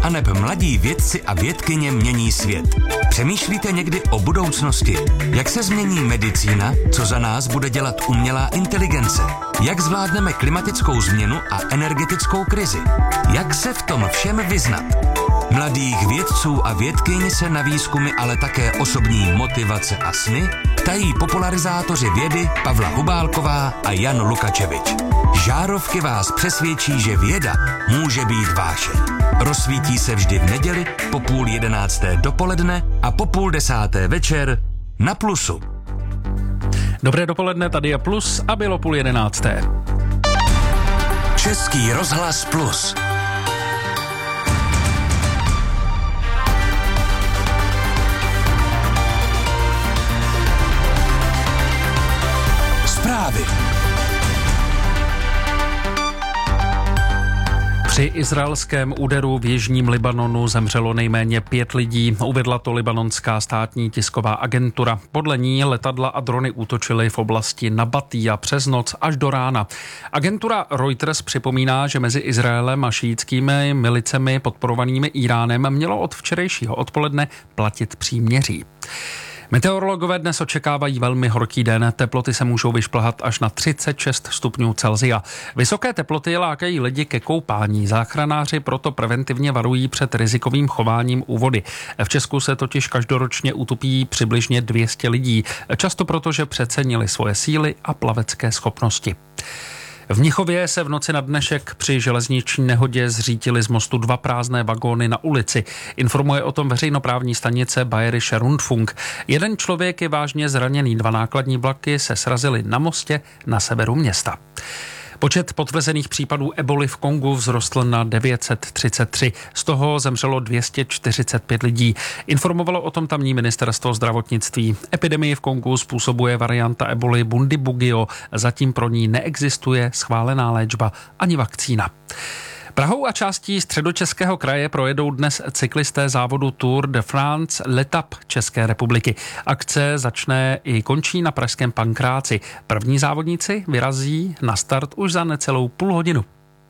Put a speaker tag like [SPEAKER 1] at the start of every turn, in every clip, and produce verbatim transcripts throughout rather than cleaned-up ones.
[SPEAKER 1] aneb mladí vědci a vědkyně mění svět. Přemýšlíte někdy o budoucnosti? Jak se změní medicína? Co za nás bude dělat umělá inteligence? Jak zvládneme klimatickou změnu a energetickou krizi? Jak se v tom všem vyznat? Mladých vědců a vědkyň se na výzkumy, ale také osobní motivace a sny ptají popularizátoři vědy Pavla Hubálková a Jan Lukačevič. Žárovky vás přesvědčí, že věda může být vášeň. Rozsvítí se vždy v neděli po půl jedenácté dopoledne a po půl desáté večer na Plusu.
[SPEAKER 2] Dobré dopoledne, tady je Plus a bylo půl jedenácté.
[SPEAKER 1] Český rozhlas Plus. Zprávy.
[SPEAKER 2] Při izraelském úderu v jižním Libanonu zemřelo nejméně pět lidí, uvedla to libanonská státní tisková agentura. Podle ní letadla a drony útočily v oblasti Nabatija přes noc až do rána. Agentura Reuters připomíná, že mezi Izraelem a šíitskými milicemi podporovanými Íránem mělo od včerejšího odpoledne platit příměří. Meteorologové dnes očekávají velmi horký den, teploty se můžou vyšplhat až na třicet šest stupňů Celsia. Vysoké teploty lákají lidi ke koupání, záchranáři proto preventivně varují před rizikovým chováním u vody. V Česku se totiž každoročně utopí přibližně dvě stě lidí, často proto, že přecenili svoje síly a plavecké schopnosti. V Mnichově se v noci na dnešek při železniční nehodě zřítily z mostu dva prázdné vagóny na ulici. Informuje o tom veřejnoprávní stanice Bayerische Rundfunk. Jeden člověk je vážně zraněný, dva nákladní vlaky se srazily na mostě na severu města. Počet potvrzených případů eboly v Kongu vzrostl na devět set třicet tři. Z toho zemřelo dvě stě čtyřicet pět lidí. Informovalo o tom tamní ministerstvo zdravotnictví. Epidemii v Kongu způsobuje varianta eboly Bundibugyo. Zatím pro ní neexistuje schválená léčba ani vakcína. Prahou a částí Středočeského kraje projedou dnes cyklisté závodu Tour de France L'Etape České republiky. Akce začne i končí na pražském Pankráci. První závodníci vyrazí na start už za necelou půl hodinu.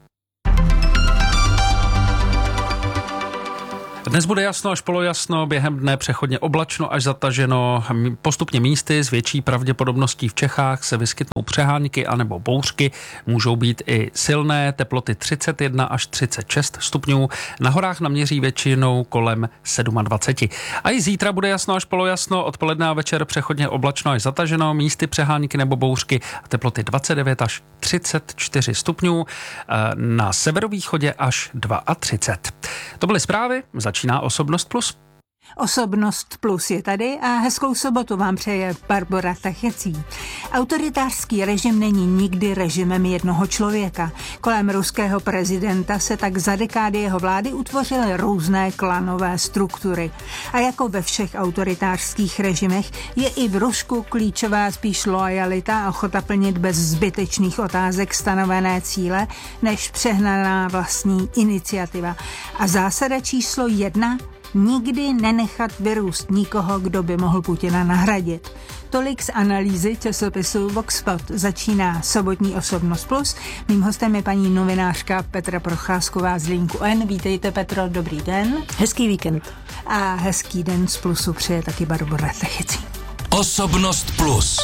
[SPEAKER 2] Dnes bude jasno až polojasno, během dne přechodně oblačno až zataženo. Postupně místy s větší pravděpodobností v Čechách se vyskytnou přehánky anebo bouřky. Můžou být i silné, teploty třicet jedna až třicet šest stupňů. Na horách naměří většinou kolem dvacet sedm. A i zítra bude jasno až polojasno, odpoledne a večer přechodně oblačno až zataženo, místy přehánky nebo bouřky a teploty dvacet devět až třicet čtyři stupňů. Na severovýchodě až třicet dva. To byly zprávy. Začíná Osobnost plus.
[SPEAKER 3] Osobnost plus je tady a hezkou sobotu vám přeje Barbora Tachecí. Autoritářský režim není nikdy režimem jednoho člověka. Kolem ruského prezidenta se tak za dekády jeho vlády utvořily různé klanové struktury. A jako ve všech autoritářských režimech je i v Rusku klíčová spíš loajalita a ochota plnit bez zbytečných otázek stanovené cíle, než přehnaná vlastní iniciativa. A zásada číslo jedna: nikdy nenechat vyrůst nikoho, kdo by mohl Putina nahradit. Tolik z analýzy časopisu Voxpot. Začíná sobotní Osobnost plus. Mým hostem je paní novinářka Petra Procházková z Linku N. Vítejte, Petro, dobrý den.
[SPEAKER 4] Hezký víkend.
[SPEAKER 3] A hezký den z Plusu přeje taky Barbora Tachecí.
[SPEAKER 1] Osobnost plus.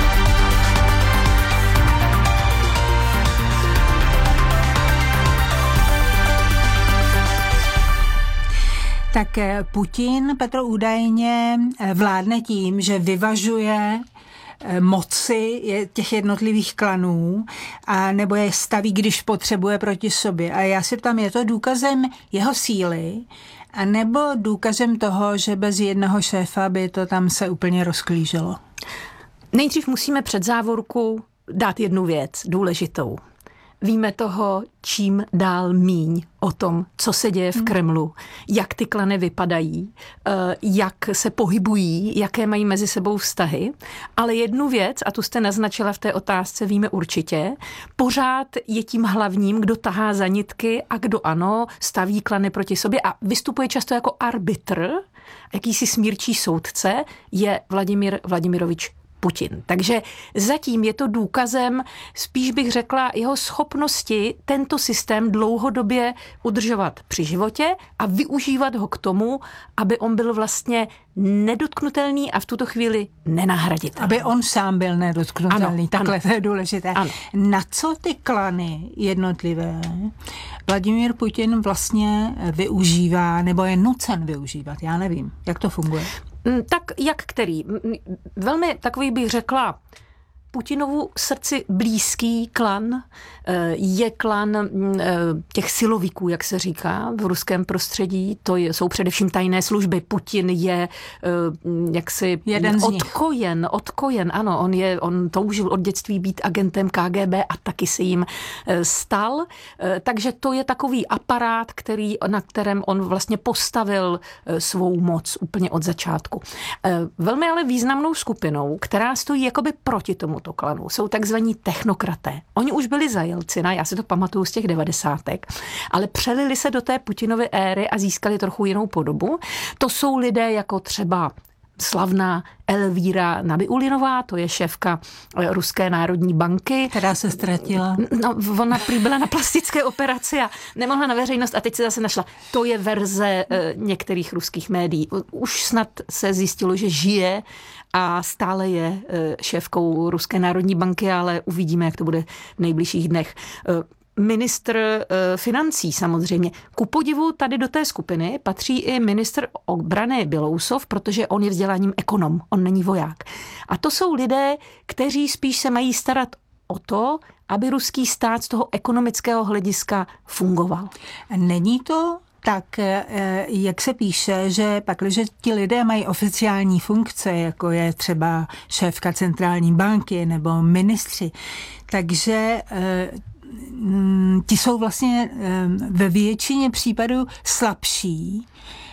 [SPEAKER 3] Tak Putin, Petro, údajně vládne tím, že vyvažuje moci těch jednotlivých klanů a nebo je staví, když potřebuje, proti sobě. A já si ptám, je to důkazem jeho síly a nebo důkazem toho, že bez jednoho šéfa by to tam se úplně rozklíželo?
[SPEAKER 4] Nejdřív musíme před závorku dát jednu věc důležitou. Víme toho, čím dál míň o tom, co se děje v Kremlu, jak ty klany vypadají, jak se pohybují, jaké mají mezi sebou vztahy. Ale jednu věc, a tu jste naznačila v té otázce, víme určitě, pořád je tím hlavním, kdo tahá za nitky a kdo ano, staví klany proti sobě a vystupuje často jako arbitr, jakýsi smírčí soudce, je Vladimír Vladimirovič Putin. Takže zatím je to důkazem, spíš bych řekla, jeho schopnosti tento systém dlouhodobě udržovat při životě a využívat ho k tomu, aby on byl vlastně nedotknutelný a v tuto chvíli nenahraditelný.
[SPEAKER 3] Aby on sám byl nedotknutelný, ano, takhle ano. To je důležité.
[SPEAKER 4] Ano.
[SPEAKER 3] Na co ty klany jednotlivé Vladimír Putin vlastně využívá, nebo je nucen využívat? Já nevím, jak to funguje.
[SPEAKER 4] Tak jak který? Velmi takový bych řekla Putinovu srdci blízký klan je klan těch silovíků, jak se říká v ruském prostředí. To jsou především tajné služby. Putin je jaksi odkojen, odkojen. Ano, on, je, on toužil od dětství být agentem K G B a taky se jim stal. Takže to je takový aparát, který, na kterém on vlastně postavil svou moc úplně od začátku. Velmi ale významnou skupinou, která stojí jakoby proti tomuto klanu, jsou takzvaní technokraté. Oni už byli za Jelcina, já si to pamatuju z těch devadesátek, ale přelili se do té Putinovy éry a získali trochu jinou podobu. To jsou lidé jako třeba slavná Elvíra Nabiulinová, to je šéfka Ruské národní banky.
[SPEAKER 3] Která se ztratila.
[SPEAKER 4] No, ona prý byla na plastické operaci a nemohla na veřejnost a teď se zase našla. To je verze e, některých ruských médií. Už snad se zjistilo, že žije a stále je e, šéfkou Ruské národní banky, ale uvidíme, jak to bude v nejbližších dnech. E, Ministr financí samozřejmě. Ku podivu tady do té skupiny patří i ministr obrany Bělousov, protože on je vzděláním ekonom, on není voják. A to jsou lidé, kteří spíš se mají starat o to, aby ruský stát z toho ekonomického hlediska fungoval.
[SPEAKER 3] Není to tak, jak se píše, že pakliže ti lidé mají oficiální funkce, jako je třeba šéfka centrální banky nebo ministři, takže ti jsou vlastně ve většině případů slabší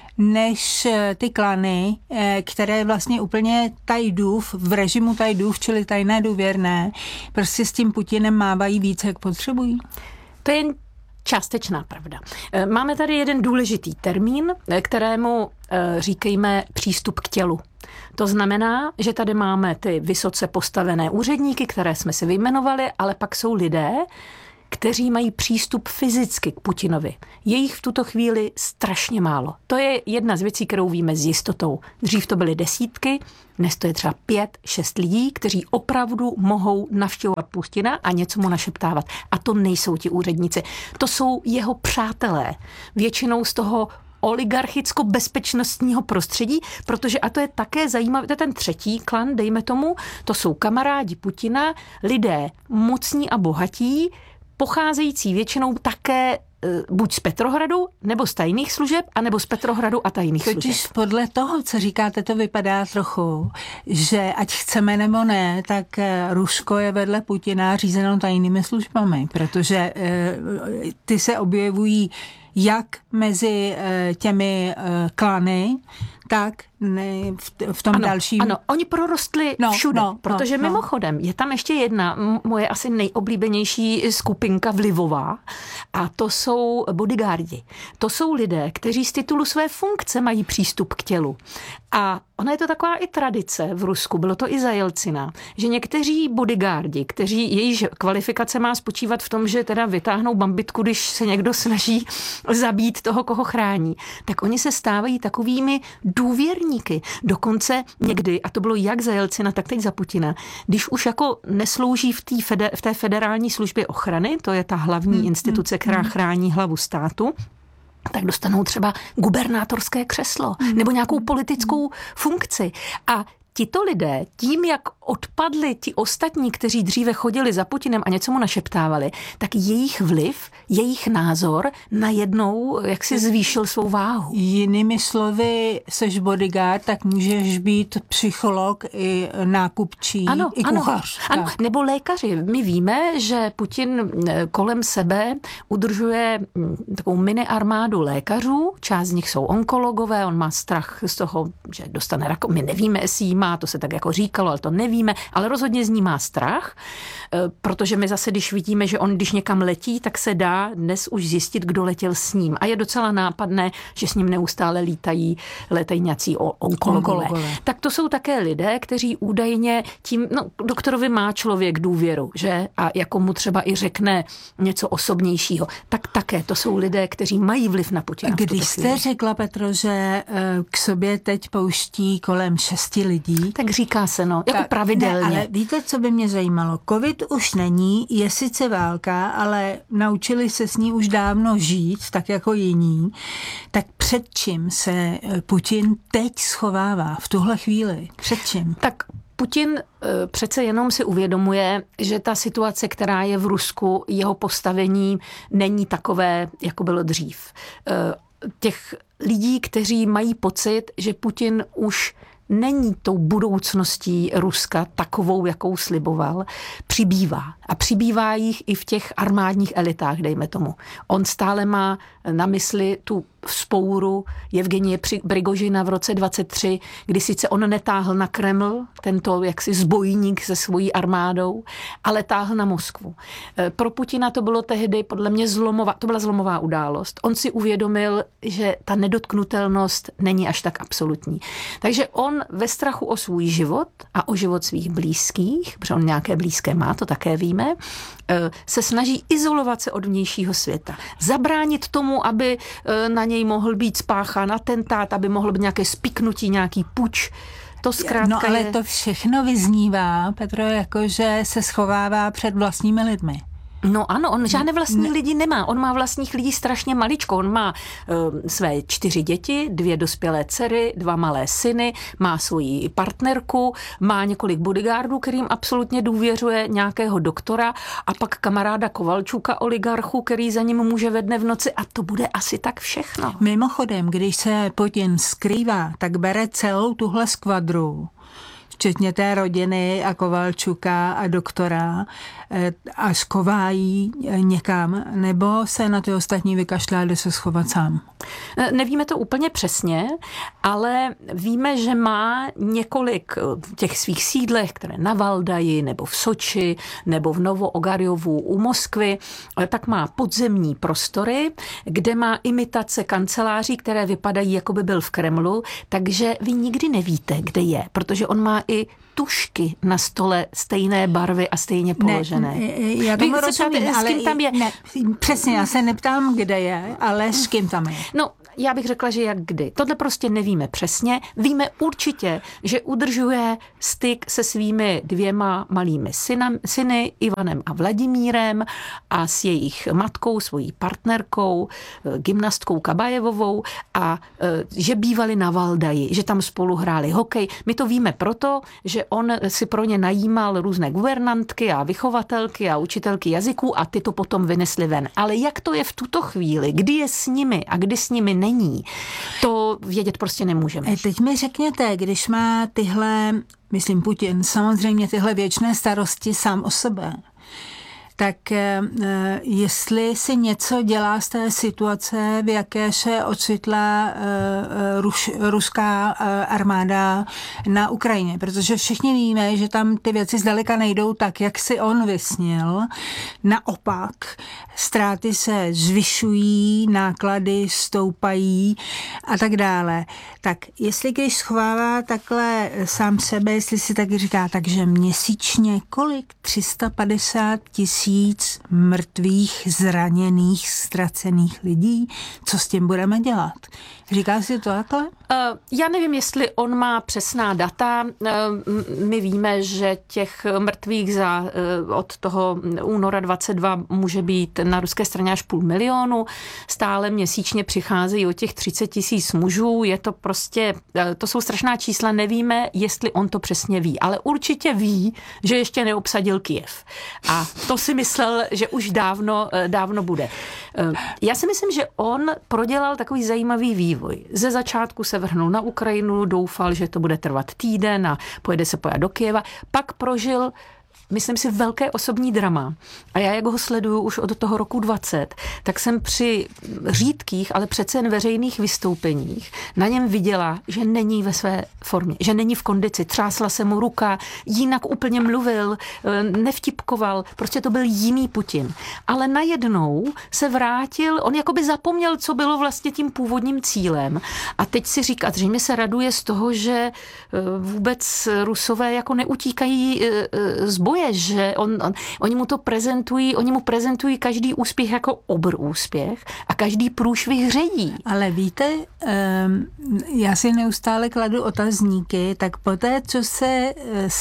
[SPEAKER 3] než ty klany, které vlastně úplně tajdův, v režimu tajdův, čili tajné důvěrné, prostě s tím Putinem mávají více, jak potřebují.
[SPEAKER 4] To je částečná pravda. Máme tady jeden důležitý termín, kterému říkejme přístup k tělu. To znamená, že tady máme ty vysoce postavené úředníky, které jsme si vyjmenovali, ale pak jsou lidé, kteří mají přístup fyzicky k Putinovi. Je jich v tuto chvíli strašně málo. To je jedna z věcí, kterou víme s jistotou. Dřív to byly desítky, dnes to je třeba pět, šest lidí, kteří opravdu mohou navštěvovat Putina a něco mu našeptávat. A to nejsou ti úředníci. To jsou jeho přátelé. Většinou z toho oligarchicko-bezpečnostního prostředí, protože, a to je také zajímavé, to je ten třetí klan, dejme tomu, to jsou kamarádi Putina, lidé mocní a bohatí, pocházející většinou také buď z Petrohradu, nebo z tajných služeb, anebo z Petrohradu a tajných služeb.
[SPEAKER 3] Totiž podle toho, co říkáte, to vypadá trochu, že ať chceme nebo ne, tak Rusko je vedle Putina řízeno tajnými službami, protože ty se objevují jak mezi těmi klany, tak v tom
[SPEAKER 4] ano,
[SPEAKER 3] dalším.
[SPEAKER 4] Ano, oni prorostli
[SPEAKER 3] no,
[SPEAKER 4] všude,
[SPEAKER 3] no,
[SPEAKER 4] protože
[SPEAKER 3] no,
[SPEAKER 4] mimochodem je tam ještě jedna moje asi nejoblíbenější skupinka vlivová a to jsou bodyguardi. To jsou lidé, kteří z titulu své funkce mají přístup k tělu. A ona je to taková i tradice v Rusku, bylo to i za Jelcina, že někteří bodyguardi, kteří jejíž kvalifikace má spočívat v tom, že teda vytáhnou bambitku, když se někdo snaží zabít toho, koho chrání, tak oni se stávají takovými důvěrníky. Dokonce někdy, a to bylo jak za Jelcina, tak teď za Putina, když už jako neslouží v té, fede, v té federální službě ochrany, to je ta hlavní instituce, která chrání hlavu státu, tak dostanou třeba gubernátorské křeslo nebo nějakou politickou funkci. A tito lidé, tím, jak odpadli ti ostatní, kteří dříve chodili za Putinem a něco mu našeptávali, tak jejich vliv, jejich názor najednou jak si zvýšil svou váhu.
[SPEAKER 3] Jinými slovy, seš bodyguard, tak můžeš být psycholog i nákupčí,
[SPEAKER 4] ano,
[SPEAKER 3] i kuchař.
[SPEAKER 4] Ano, ano, nebo lékaři. My víme, že Putin kolem sebe udržuje takovou mini armádu lékařů, část z nich jsou onkologové, on má strach z toho, že dostane rakovinu. My nevíme, jestli jí má vnímá, to se tak jako říkalo, ale to nevíme, ale rozhodně z ní má strach, protože my zase, když vidíme, že on když někam letí, tak se dá dnes už zjistit, kdo letěl s ním. A je docela nápadné, že s ním neustále lítají letejňací onkologové. Tak to jsou také lidé, kteří údajně tím, no, doktorovi má člověk důvěru, že? A jako mu třeba i řekne něco osobnějšího. Tak také to jsou lidé, kteří mají vliv na Putina.
[SPEAKER 3] Když jste řekla, Petro, že k sobě teď pouští kolem šesti lidí.
[SPEAKER 4] Tak říká se, no, jako tak, pravidelně.
[SPEAKER 3] Ne, ale víte, co by mě zajímalo? Covid už není, je sice válka, ale naučili se s ní už dávno žít, tak jako jiní. Tak před čím se Putin teď schovává v tuhle chvíli? Před čím?
[SPEAKER 4] Tak Putin přece jenom si uvědomuje, že ta situace, která je v Rusku, jeho postavení není takové, jako bylo dřív. Těch lidí, kteří mají pocit, že Putin už není tou budoucností Ruska takovou, jakou sliboval, přibývá. A přibývá jich i v těch armádních elitách, dejme tomu. On stále má na mysli tu vzpouru Evgenie Prigožina v roce dvacet tři, kdy sice on netáhl na Kreml, tento jaksi zbojník se svojí armádou, ale táhl na Moskvu. Pro Putina to bylo tehdy podle mě zlomová, to byla zlomová událost. On si uvědomil, že ta nedotknutelnost není až tak absolutní. Takže on ve strachu o svůj život a o život svých blízkých, protože on nějaké blízké má, to také víme, se snaží izolovat se od vnějšího světa. Zabránit tomu, aby na něj mohl být spáchán atentát, aby mohl být nějaké spiknutí, nějaký puč. To zkrátka
[SPEAKER 3] No ale
[SPEAKER 4] je...
[SPEAKER 3] to všechno vyznívá, Petro, jako že se schovává před vlastními lidmi.
[SPEAKER 4] No ano, on žádné vlastní ne. lidi nemá. On má vlastních lidí strašně maličko. On má uh, své čtyři děti, dvě dospělé dcery, dva malé syny, má svoji partnerku, má několik bodyguardů, kterým absolutně důvěřuje, nějakého doktora a pak kamaráda Kovalčuka, oligarchu, který za ním může ve dne v noci a to bude asi tak všechno.
[SPEAKER 3] Mimochodem, když se Putin skrývá, tak bere celou tuhle skvadru, včetně té rodiny a Kovalčuka a doktora, a skovájí někam, nebo se na ty ostatní vykašlá, jde se schovat sám?
[SPEAKER 4] Nevíme to úplně přesně, ale víme, že má několik těch svých sídlech, které na Valdaji, nebo v Soči, nebo v Novoogarjovu u Moskvy, tak má podzemní prostory, kde má imitace kanceláří, které vypadají, jako by byl v Kremlu, takže vy nikdy nevíte, kde je, protože on má i tušky na stole stejné barvy a stejně položené. Ne,
[SPEAKER 3] já tomu rozumím, ale tam je. Ne, přesně, já se neptám, kde je, ale s kým tam je.
[SPEAKER 4] No, já bych řekla, že jak kdy. Tohle prostě nevíme přesně. Víme určitě, že udržuje styk se svými dvěma malými synam, syny, Ivanem a Vladimírem, a s jejich matkou, svojí partnerkou, gymnastkou Kabajevovou, a že bývali na Valdaji, že tam spolu hráli hokej. My to víme proto, že on si pro ně najímal různé guvernantky a vychovatelky a učitelky jazyků a ty to potom vynesli ven. Ale jak to je v tuto chvíli, kdy je s nimi a kdy s nimi není, to vědět prostě nemůžeme.
[SPEAKER 3] Teď mi řekněte, když má tyhle, myslím Putin, samozřejmě tyhle věčné starosti sám o sebe, tak jestli si něco dělá z té situace, v jaké se ocitla Rus, ruská armáda na Ukrajině. Protože všichni víme, že tam ty věci zdaleka nejdou tak, jak si on vysnil. Naopak, ztráty se zvyšují, náklady stoupají a tak dále. Tak jestli když schovává takhle sám sebe, jestli si taky říká, takže měsíčně kolik? tři sta padesát tisíc mrtvých, zraněných, ztracených lidí. Co s tím budeme dělat? Říká si to takhle?
[SPEAKER 4] Já nevím, jestli on má přesná data. My víme, že těch mrtvých za, od toho února dvacet dva může být na ruské straně až půl milionu. Stále měsíčně přicházejí o těch třicet tisíc mužů. Je to prostě, to jsou strašná čísla. Nevíme, jestli on to přesně ví, ale určitě ví, že ještě neobsadil Kyjev. A to si myslel, že už dávno, dávno bude. Já si myslím, že on prodělal takový zajímavý vývoj. Ze začátku se vrhnul na Ukrajinu, doufal, že to bude trvat týden a pojede se pojat do Kyjeva. Pak prožil myslím si, velké osobní drama. A já, jak ho sleduju už od toho roku dvacet, tak jsem při řídkých, ale přece jen veřejných vystoupeních na něm viděla, že není ve své formě, že není v kondici. Třásla se mu ruka, jinak úplně mluvil, nevtipkoval, prostě to byl jiný Putin. Ale najednou se vrátil, on jakoby zapomněl, co bylo vlastně tím původním cílem. A teď si říká, zřejmě se raduje z toho, že vůbec Rusové jako neutíkají z boje, že on, on, oni mu to prezentují, oni mu prezentují každý úspěch jako obr úspěch a každý průšvih ředí.
[SPEAKER 3] Ale víte, já si neustále kladu otazníky, tak poté, co se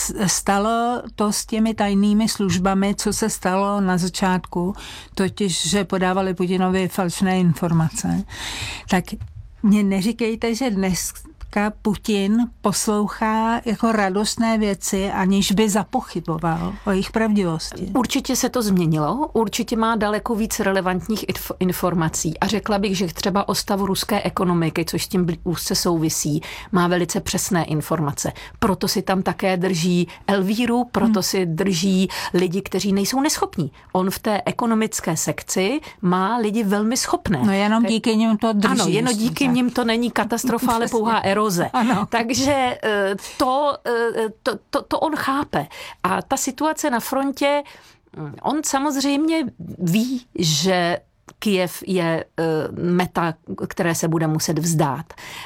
[SPEAKER 3] stalo to s těmi tajnými službami, co se stalo na začátku, totiž, že podávali Putinovi falšné informace, tak mě neříkejte, že dnes Putin poslouchá jako radostné věci, aniž by zapochyboval o jejich pravdivosti.
[SPEAKER 4] Určitě se to změnilo, určitě má daleko víc relevantních informací a řekla bych, že třeba o stavu ruské ekonomiky, což s tím úzce souvisí, má velice přesné informace. Proto si tam také drží Elvíru, proto hmm. si drží lidi, kteří nejsou neschopní. On v té ekonomické sekci má lidi velmi schopné.
[SPEAKER 3] No jenom díky nim to drží.
[SPEAKER 4] Ano, jenom díky tak. nim to není katastrofa, ale pouhá eroze. Ano. Takže to, to, to, to on chápe. A ta situace na frontě, on samozřejmě ví, že Kyjev je meta, které se bude muset vzdát.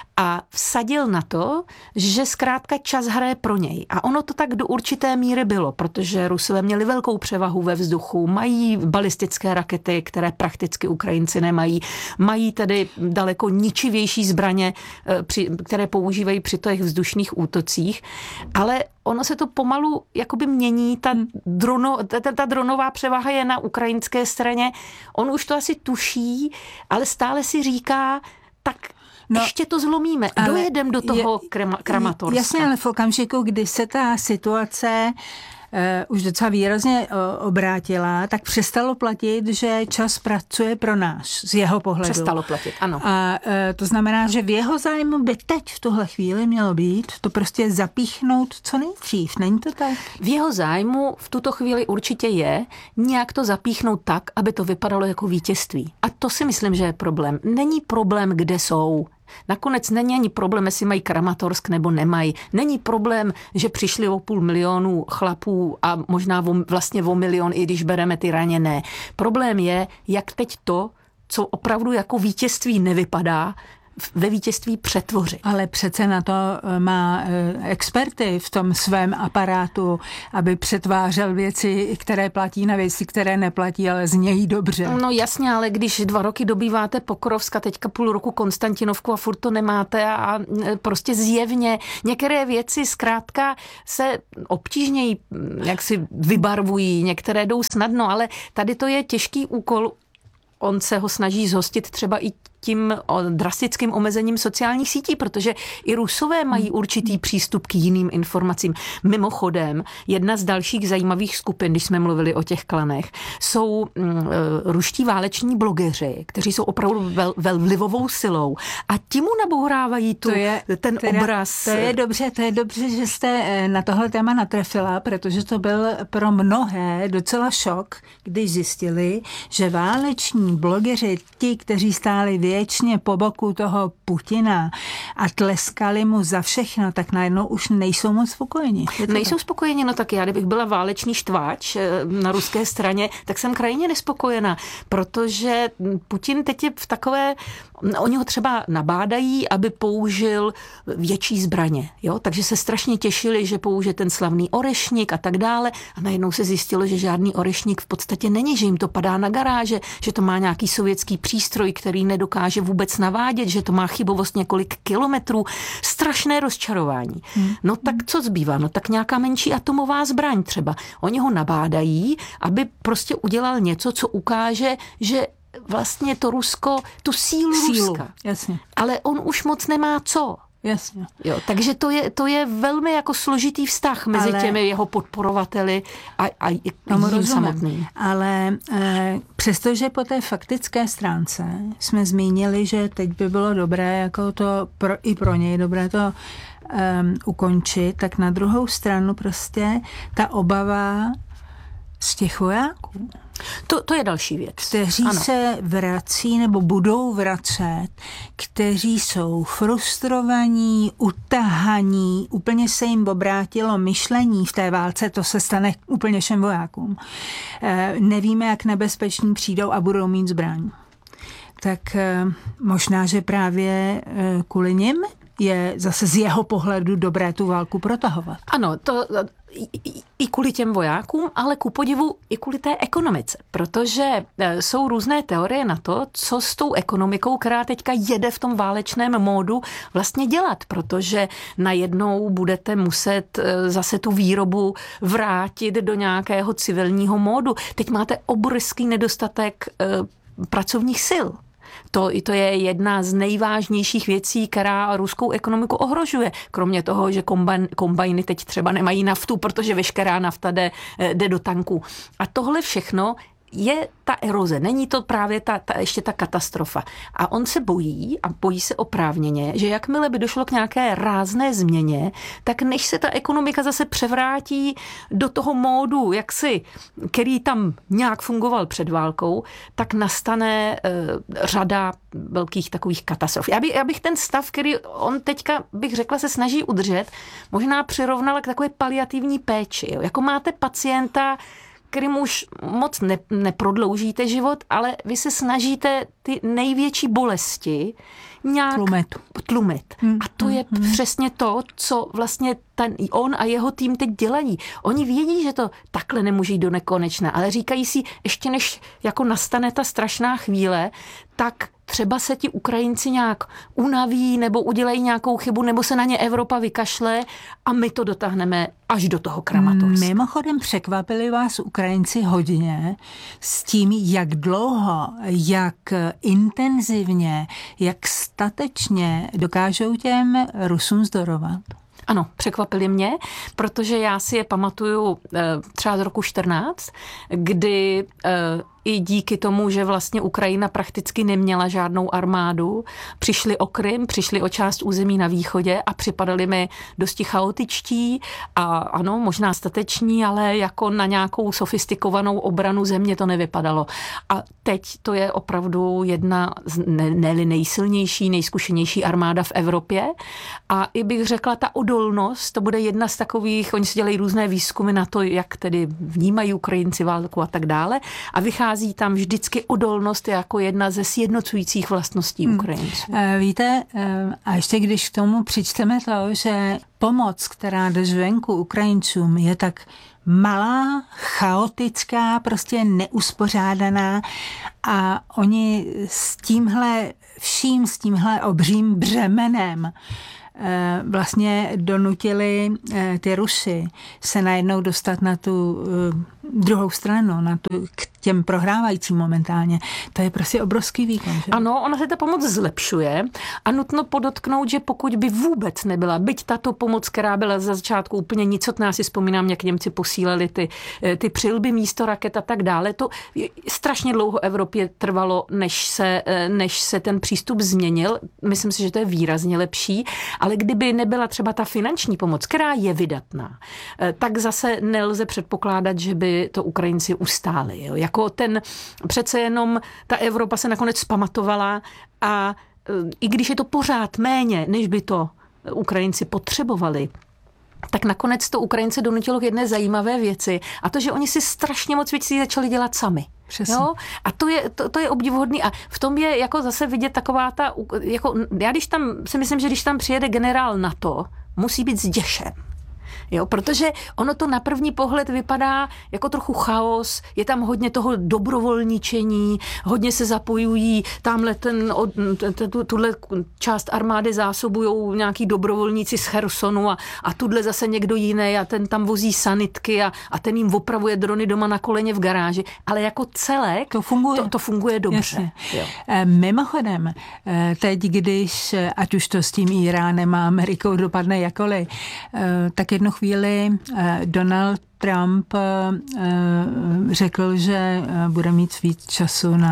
[SPEAKER 4] A vsadil na to, že zkrátka čas hraje pro něj. A ono to tak do určité míry bylo, protože Rusové měli velkou převahu ve vzduchu, mají balistické rakety, které prakticky Ukrajinci nemají, mají tedy daleko ničivější zbraně, které používají při těch vzdušných útocích, ale ono se to pomalu jakoby mění, ta, drono, ta, ta dronová převaha je na ukrajinské straně, on už to asi tuší, ale stále si říká, tak no, ještě to zlomíme, dojedem do toho je, Kramatorska.
[SPEAKER 3] Jasně, ale v okamžiku, kdy se ta situace Uh, už docela výrazně uh, obrátila, tak přestalo platit, že čas pracuje pro nás, z jeho pohledu.
[SPEAKER 4] Přestalo platit, ano.
[SPEAKER 3] A uh, to znamená, že v jeho zájmu by teď v tuhle chvíli mělo být to prostě zapíchnout co nejdřív, není to tak?
[SPEAKER 4] V jeho zájmu v tuto chvíli určitě je nějak to zapíchnout tak, aby to vypadalo jako vítězství. A to si myslím, že je problém. Není problém, kde jsou. Nakonec není ani problém, jestli mají Kramatorsk nebo nemají. Není problém, že přišli o půl milionu chlapů a možná o, vlastně o milion, i když bereme ty raněné. Problém je, jak teď to, co opravdu jako vítězství nevypadá, ve vítězství přetvořit.
[SPEAKER 3] Ale přece na to má experty v tom svém aparátu, aby přetvářel věci, které platí, na věci, které neplatí, ale znějí dobře.
[SPEAKER 4] No jasně, ale když dva roky dobýváte Pokrovsk a teďka půl roku Konstantinovku a furt to nemáte a prostě zjevně některé věci zkrátka se obtížněji jak si vybarvují, některé jdou snadno, ale tady to je těžký úkol. On se ho snaží zhostit třeba i tím drastickým omezením sociálních sítí, protože i Rusové mají určitý přístup k jiným informacím. Mimochodem, jedna z dalších zajímavých skupin, když jsme mluvili o těch klanech, jsou mm, ruští váleční blogeři, kteří jsou opravdu vel, vel vlivovou silou a ti mu nabourávají tu,
[SPEAKER 3] to je,
[SPEAKER 4] ten
[SPEAKER 3] teda,
[SPEAKER 4] obraz.
[SPEAKER 3] To je dobře, to je dobře, že jste na tohle téma natrefila, protože to byl pro mnohé docela šok, když zjistili, že váleční blogeři, ti, kteří stáli věčně po boku toho Putina a tleskali mu za všechno, tak najednou už nejsou moc spokojeni.
[SPEAKER 4] Nejsou tak? spokojeni, no tak já, kdybych byla válečný štváč na ruské straně, tak jsem krajně nespokojená, protože Putin teď je v takové, oni ho třeba nabádají, aby použil větší zbraně, jo, takže se strašně těšili, že použije ten slavný orešník a tak dále a najednou se zjistilo, že žádný orešník v podstatě není, že jim to padá na garáže, že to má nějaký sovětský přístroj, který nedokáže vůbec navádět, že to má chybovost několik kilometrů. Strašné rozčarování. Hmm. No tak co zbývá? No tak nějaká menší atomová zbraň třeba. Oni ho nabádají, aby prostě udělal něco, co ukáže, že vlastně to Rusko, tu sílu, sílu Ruska.
[SPEAKER 3] Jasně.
[SPEAKER 4] Ale on už moc nemá co.
[SPEAKER 3] Jasně.
[SPEAKER 4] Jo, takže to je, to je velmi jako složitý vztah mezi ale, těmi jeho podporovateli a, a jím samotným.
[SPEAKER 3] Ale e, přestože po té faktické stránce jsme zmínili, že teď by bylo dobré, jako to pro, i pro něj dobré to um, ukončit, tak na druhou stranu prostě ta obava z těch vojáků.
[SPEAKER 4] To, to je další věc.
[SPEAKER 3] Kteří ano. se vrací nebo budou vracet, kteří jsou frustrovaní, utahaní, úplně se jim obrátilo myšlení v té válce, to se stane úplně všem vojákům. E, nevíme, jak nebezpeční přijdou a budou mít zbraň. Tak e, možná, že právě e, kvůli nim je zase z jeho pohledu dobré tu válku protahovat.
[SPEAKER 4] Ano, to i, i kvůli těm vojákům, ale ku podivu i kvůli té ekonomice, protože jsou různé teorie na to, co s tou ekonomikou, která teďka jede v tom válečném módu, vlastně dělat, protože najednou budete muset zase tu výrobu vrátit do nějakého civilního módu. Teď máte obrovský nedostatek pracovních sil. To, to je jedna z nejvážnějších věcí, která ruskou ekonomiku ohrožuje. Kromě toho, že kombajn, kombajny teď třeba nemají naftu, protože veškerá nafta jde, jde do tanků. A tohle všechno je ta eroze, není to právě ta, ta, ještě ta katastrofa. A on se bojí, a bojí se oprávněně, že jakmile by došlo k nějaké rázné změně, tak než se ta ekonomika zase převrátí do toho módu, jaksi, který tam nějak fungoval před válkou, tak nastane e, řada velkých takových katastrof. Já, by, já bych ten stav, který on teďka, bych řekla, se snaží udržet, možná přirovnala k takové paliativní péči. Jo. Jako máte pacienta, kterým už moc ne, neprodloužíte život, ale vy se snažíte ty největší bolesti nějak
[SPEAKER 3] tlumit.
[SPEAKER 4] tlumit.
[SPEAKER 3] Hmm.
[SPEAKER 4] A to je hmm. přesně to, co vlastně ten, on a jeho tým teď dělají. Oni vědí, že to takhle nemůže jít do nekonečna, ale říkají si, ještě než jako nastane ta strašná chvíle, tak třeba se ti Ukrajinci nějak unaví nebo udělají nějakou chybu, nebo se na ně Evropa vykašle a my to dotáhneme až do toho Kramatorska.
[SPEAKER 3] Mimochodem překvapili vás Ukrajinci hodně s tím, jak dlouho, jak intenzivně, jak statečně dokážou těm Rusům zdorovat.
[SPEAKER 4] Ano, překvapili mě, protože já si je pamatuju třeba z roku čtrnáct, kdy i díky tomu, že vlastně Ukrajina prakticky neměla žádnou armádu, přišli o Krym, přišli o část území na východě a připadali mi dosti chaotičtí a ano, možná stateční, ale jako na nějakou sofistikovanou obranu země to nevypadalo. A teď to je opravdu jedna z ne, ne nejsilnější, nejzkušenější armáda v Evropě a i bych řekla, ta odolnost, to bude jedna z takových, oni si dělají různé výzkumy na to, jak tedy vnímají Ukrajinci válku a tak dále a vychází tam vždycky odolnost jako jedna ze sjednocujících vlastností Ukrajinců.
[SPEAKER 3] Hmm. Víte, a ještě když k tomu přičteme to, že pomoc, která jde zvenku Ukrajincům, je tak malá, chaotická, prostě neuspořádaná a oni s tímhle vším, s tímhle obřím břemenem vlastně donutili ty Rusy se najednou dostat na tu druhou stranu, na tu, k těm prohrávajícím momentálně. To je prostě obrovský výkon. Že?
[SPEAKER 4] Ano, ona se ta pomoc zlepšuje a nutno podotknout, že pokud by vůbec nebyla, byť tato pomoc, která byla za začátku úplně nicotná, si vzpomínám, jak Němci posílali ty, ty přilby místo raket a tak dále, to strašně dlouho Evropě trvalo, než se, než se ten přístup změnil. Myslím si, že to je výrazně lepší, ale kdyby nebyla třeba ta finanční pomoc, která je vydatná, tak zase nelze předpokládat, že by to Ukrajinci ustáli. Jo? Jako ten, přece jenom ta Evropa se nakonec zpamatovala a i když je to pořád méně, než by to Ukrajinci potřebovali, tak nakonec to Ukrajince donutilo k jedné zajímavé věci a to, že oni si strašně moc věcí začali dělat sami. Jo? A to je, to, to je obdivuhodný a v tom je jako zase vidět taková ta, jako, já když tam si myslím, že když tam přijede generál NATO, musí být zděšen. Jo, protože ono to na první pohled vypadá jako trochu chaos, je tam hodně toho dobrovolničení, hodně se zapojují, tamhle ten, tuhle část armády zásobujou nějaký dobrovolníci z Chersonu a, a tuhle zase někdo jiný a ten tam vozí sanitky a, a ten jim opravuje drony doma na koleně v garáži, ale jako celek
[SPEAKER 3] to funguje,
[SPEAKER 4] to, to funguje dobře.
[SPEAKER 3] Jo. Mimochodem, teď když, ať už to s tím Iránem a Amerikou dopadne jakoliv, tak jednu chvíli Donald Trump řekl, že bude mít víc času na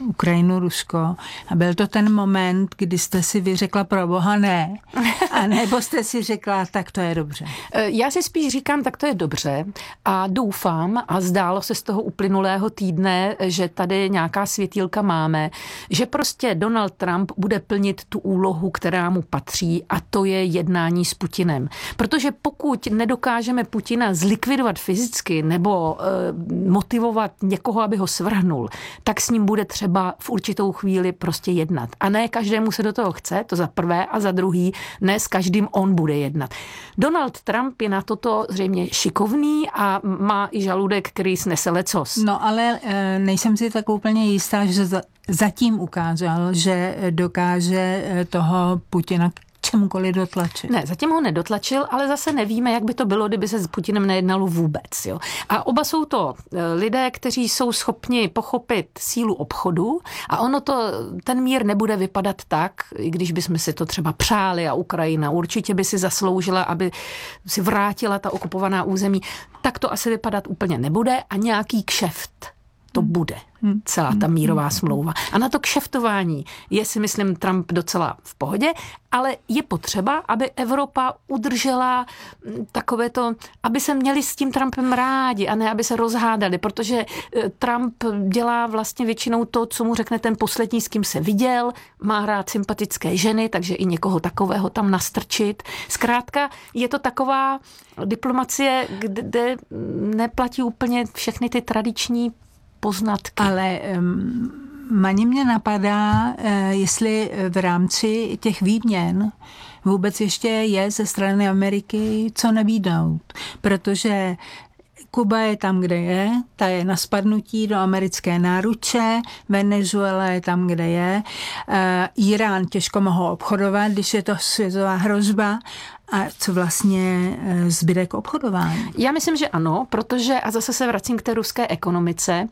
[SPEAKER 3] Ukrajinu, Rusko. A byl to ten moment, kdy jste si vyřekla pro boha ne. A nebo jste si řekla, tak to je dobře.
[SPEAKER 4] Já si spíš říkám, tak to je dobře a doufám, a zdálo se z toho uplynulého týdne, že tady nějaká světýlka máme, že prostě Donald Trump bude plnit tu úlohu, která mu patří, a to je jednání s Putinem. Protože pokud nedokážeme Putina zlikvidovat fyzicky nebo e, motivovat někoho, aby ho svrhnul, tak s ním bude třeba v určitou chvíli prostě jednat. A ne každému se do toho chce, to za prvé, a za druhý, ne s každým on bude jednat. Donald Trump je na toto zřejmě šikovný a má i žaludek, který snese lecos.
[SPEAKER 3] No ale e, nejsem si tak úplně jistá, že za, zatím ukázal, že dokáže toho Putina čemukoliv dotlačit.
[SPEAKER 4] Ne, zatím ho nedotlačil, ale zase nevíme, jak by to bylo, kdyby se s Putinem nejednalo vůbec. Jo. A oba jsou to lidé, kteří jsou schopni pochopit sílu obchodu a ono to, ten mír nebude vypadat tak, i když bychom si to třeba přáli a Ukrajina určitě by si zasloužila, aby si vrátila ta okupovaná území, tak to asi vypadat úplně nebude a nějaký kšeft to bude. Celá ta mírová smlouva. A na to kšeftování je, si myslím, Trump docela v pohodě, ale je potřeba, aby Evropa udržela takové to, aby se měli s tím Trumpem rádi a ne, aby se rozhádali, protože Trump dělá vlastně většinou to, co mu řekne ten poslední, s kým se viděl, má rád sympatické ženy, takže i někoho takového tam nastrčit. Zkrátka je to taková diplomacie, kde neplatí úplně všechny ty tradiční poznatky.
[SPEAKER 3] Ale um, Mani mě napadá, uh, jestli v rámci těch výměn vůbec ještě je ze strany Ameriky co nabídnout. Protože Kuba je tam, kde je, ta je na spadnutí do americké náruče, Venezuela je tam, kde je, uh, Irán těžko mohou obchodovat, když je to světová hrozba. A co vlastně zbyde k obchodování?
[SPEAKER 4] Já myslím, že ano, protože, a zase se vracím k té ruské ekonomice,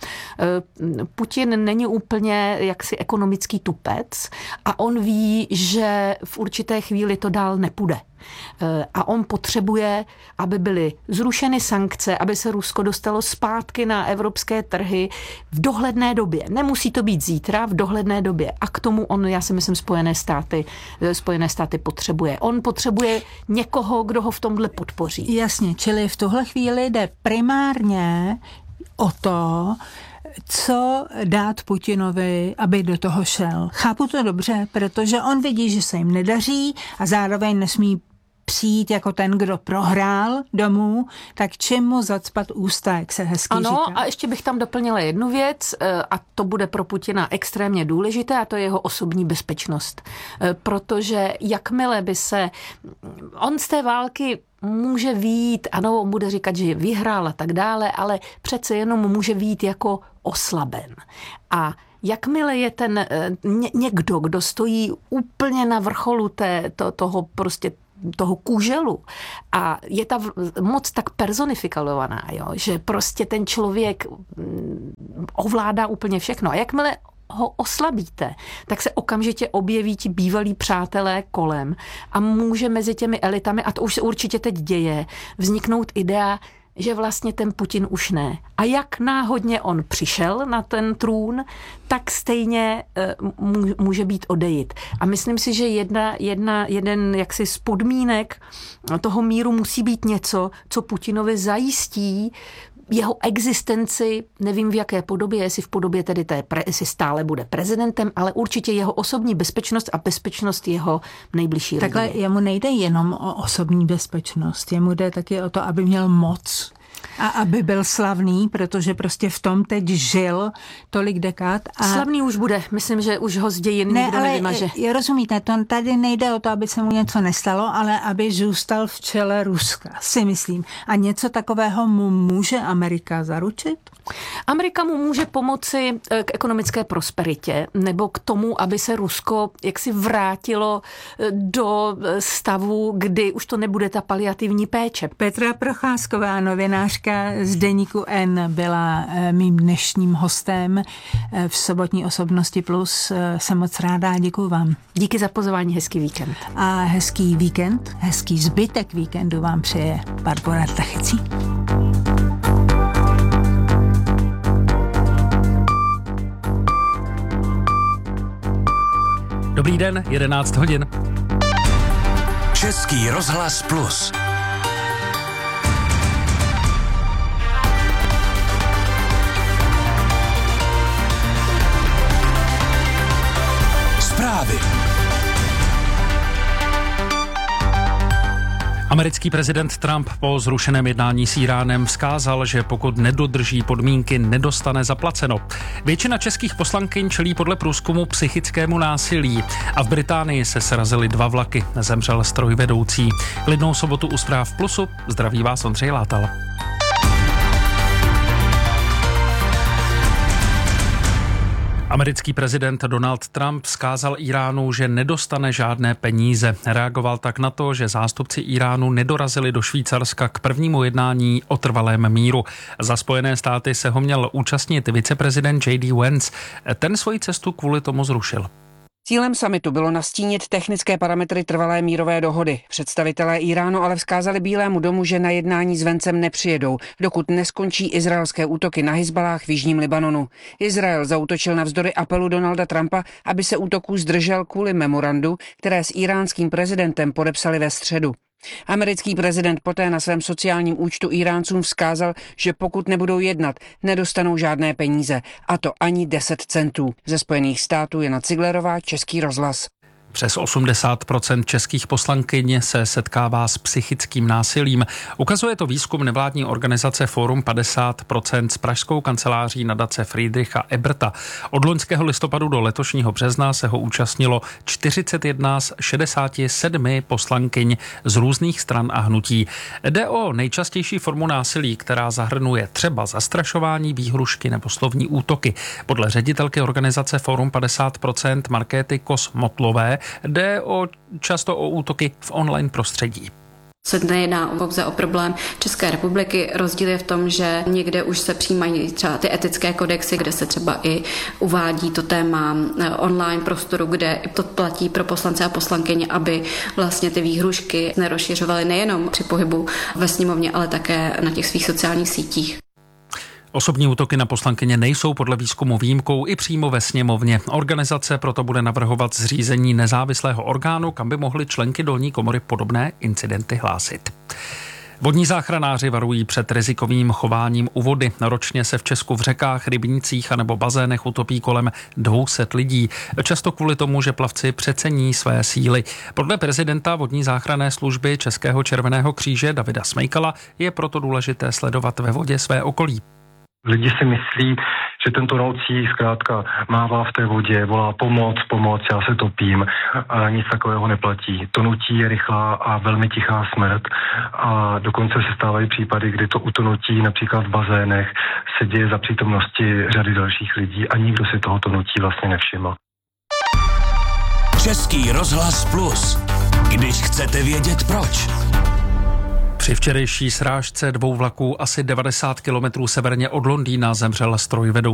[SPEAKER 4] Putin není úplně jaksi ekonomický tupec a on ví, že v určité chvíli to dál nepůjde. A on potřebuje, aby byly zrušeny sankce, aby se Rusko dostalo zpátky na evropské trhy v dohledné době. Nemusí to být zítra, v dohledné době. A k tomu on, já si myslím, Spojené státy, Spojené státy potřebuje. On potřebuje někoho, kdo ho v tomhle podpoří.
[SPEAKER 3] Jasně, čili v tuhle chvíli jde primárně o to, co dát Putinovi, aby do toho šel. Chápu to dobře, protože on vidí, že se jim nedaří a zároveň nesmí přijít jako ten, kdo prohrál domů, tak čím mu zacpat ústa, jak se hezky
[SPEAKER 4] ano,
[SPEAKER 3] říká.
[SPEAKER 4] Ano, a ještě bych tam doplnila jednu věc a to bude pro Putina extrémně důležité a to je jeho osobní bezpečnost. Protože jakmile by se... On z té války může vyjít, ano, on bude říkat, že vyhrál a tak dále, ale přece jenom může vyjít jako oslaben. A jakmile je ten ně, někdo, kdo stojí úplně na vrcholu té, to, toho prostě toho kůželu a je ta moc tak personifikovaná, jo, že prostě ten člověk ovládá úplně všechno. A jakmile ho oslabíte, tak se okamžitě objeví ti bývalí přátelé kolem a může mezi těmi elitami, a to už se určitě teď děje, vzniknout idea, že vlastně ten Putin už ne. A jak náhodně on přišel na ten trůn, tak stejně může být odejit. A myslím si, že jedna, jedna, jeden jaksi z podmínek toho míru musí být něco, co Putinovi zajistí jeho existenci, nevím v jaké podobě, jestli v podobě tedy té, jestli stále bude prezidentem, ale určitě jeho osobní bezpečnost a bezpečnost jeho nejbližší rodiny.
[SPEAKER 3] Takhle jemu nejde jenom o osobní bezpečnost, jemu jde taky o to, aby měl moc. A aby byl slavný, protože prostě v tom teď žil tolik dekád. A...
[SPEAKER 4] Slavný už bude. Myslím, že už ho z dějin
[SPEAKER 3] ne,
[SPEAKER 4] nikdo
[SPEAKER 3] ale
[SPEAKER 4] nevymaže.
[SPEAKER 3] Je, rozumíte, to tady nejde o to, aby se mu něco nestalo, ale aby zůstal v čele Ruska, si myslím. A něco takového mu může Amerika zaručit?
[SPEAKER 4] Amerika mu může pomoci k ekonomické prosperitě nebo k tomu, aby se Rusko jaksi vrátilo do stavu, kdy už to nebude ta paliativní péče.
[SPEAKER 3] Petra Procházková, novinářka z deníku N, byla mým dnešním hostem v sobotní Osobnosti Plus. Jsem moc ráda a děkuju vám.
[SPEAKER 4] Díky za pozvání, hezký víkend.
[SPEAKER 3] A hezký víkend, hezký zbytek víkendu vám přeje Barbora Tachecí.
[SPEAKER 2] Dobrý den, jedenáct hodin.
[SPEAKER 1] Český rozhlas Plus. Zprávy.
[SPEAKER 2] Americký prezident Trump po zrušeném jednání s Íránem vzkázal, že pokud nedodrží podmínky, nedostane zaplaceno. Většina českých poslankyň čelí podle průzkumu psychickému násilí a v Británii se srazily dva vlaky. Zemřel strojvedoucí. Klidnou sobotu u Zpráv Plusu. Zdraví vás Ondřej Látal. Americký prezident Donald Trump vzkázal Íránu, že nedostane žádné peníze. Reagoval tak na to, že zástupci Íránu nedorazili do Švýcarska k prvnímu jednání o trvalém míru. Za Spojené státy se ho měl účastnit viceprezident J D Vance. Ten svoji cestu kvůli tomu zrušil.
[SPEAKER 5] Cílem summitu bylo nastínit technické parametry trvalé mírové dohody. Představitelé Íránu ale vzkázali Bílému domu, že na jednání s Vencem nepřijedou, dokud neskončí izraelské útoky na Hizbalách v jižním Libanonu. Izrael zaútočil navzdory apelu Donalda Trumpa, aby se útoků zdržel kvůli memorandu, které s íránským prezidentem podepsali ve středu. Americký prezident poté na svém sociálním účtu Íráncům vzkázal, že pokud nebudou jednat, nedostanou žádné peníze, a to ani deset centů. Ze Spojených států Jana Ciglerová, Český rozhlas.
[SPEAKER 2] Přes osmdesát procent českých poslankyň se setkává s psychickým násilím. Ukazuje to výzkum nevládní organizace Fórum padesát procent s pražskou kanceláří nadace Friedricha Eberta. Od loňského listopadu do letošního března se ho účastnilo čtyřicet jedna z šedesáti sedmi poslankyň z různých stran a hnutí. Jde o nejčastější formu násilí, která zahrnuje třeba zastrašování, výhrušky nebo slovní útoky. Podle ředitelky organizace Fórum padesát procent Markéty Kos-Motlové jde o, často o útoky v online prostředí.
[SPEAKER 6] Se nejedná pouze o problém České republiky. Rozdíl je v tom, že někde už se přijímají třeba ty etické kodexy, kde se třeba i uvádí to téma online prostoru, kde to platí pro poslance a poslankyně, aby vlastně ty výhrušky nerozšiřovaly nejenom při pohybu ve sněmovně, ale také na těch svých sociálních sítích.
[SPEAKER 2] Osobní útoky na poslankyně nejsou podle výzkumu výjimkou i přímo ve sněmovně. Organizace proto bude navrhovat zřízení nezávislého orgánu, kam by mohly členky dolní komory podobné incidenty hlásit. Vodní záchranáři varují před rizikovým chováním u vody. Ročně se v Česku v řekách, rybnících anebo bazénech utopí kolem dvě stě lidí. Často kvůli tomu, že plavci přecení své síly. Podle prezidenta vodní záchranné služby Českého červeného kříže Davida Smejkala je proto důležité sledovat ve vodě své okolí.
[SPEAKER 7] Lidi si myslí, že ten tonoucí zkrátka mává v té vodě, volá pomoc, pomoc, já se topím, a nic takového neplatí. Tonutí je rychlá a velmi tichá smrt a dokonce se stávají případy, kdy to utonutí například v bazénech se děje za přítomnosti řady dalších lidí a nikdo si toho tonutí vlastně nevšiml.
[SPEAKER 1] Český rozhlas Plus. Když chcete vědět proč.
[SPEAKER 2] Při včerejší srážce dvou vlaků asi devadesát kilometrů severně od Londýna zemřel strojvedoucí.